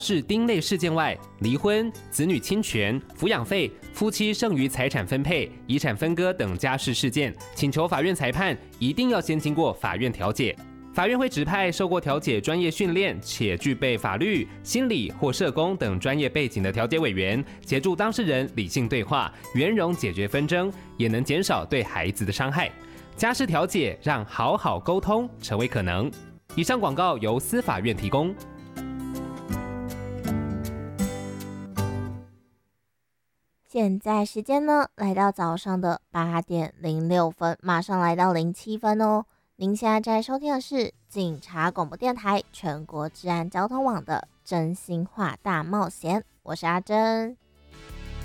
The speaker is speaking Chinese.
是丁类事件外，离婚、子女侵权、抚养费、夫妻剩余财产分配、遗产分割等家事事件，请求法院裁判，一定要先经过法院调解。法院会指派受过调解专业训练且具备法律、心理或社工等专业背景的调解委员，协助当事人理性对话，圆融解决纷争，也能减少对孩子的伤害。家事调解让好好沟通成为可能。以上广告由司法院提供。 现在时间呢，来到早上的8点06分，马上来到07分哦。您现在在收听的是警察广播电台全国治安交通网的真心话大冒险，我是阿珍。